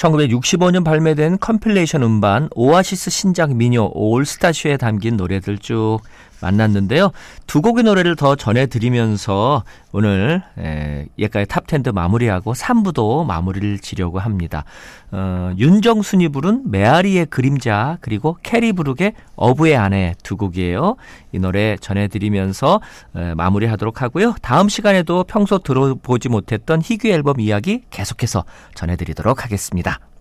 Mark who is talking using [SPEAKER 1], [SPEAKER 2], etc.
[SPEAKER 1] 1965년 발매된 컴필레이션 음반 오아시스 신작 미녀 올스타쇼에 담긴 노래들 쭉 만났는데요. 두 곡의 노래를 더 전해드리면서 오늘 예가의 탑10도 마무리하고 3부도 마무리를 지려고 합니다. 윤정순이 부른 메아리의 그림자 그리고 캐리 브룩의 어부의 아내 두 곡이에요. 이 노래 전해드리면서 마무리하도록 하고요. 다음 시간에도 평소 들어보지 못했던 희귀 앨범 이야기 계속해서 전해드리도록 하겠습니다.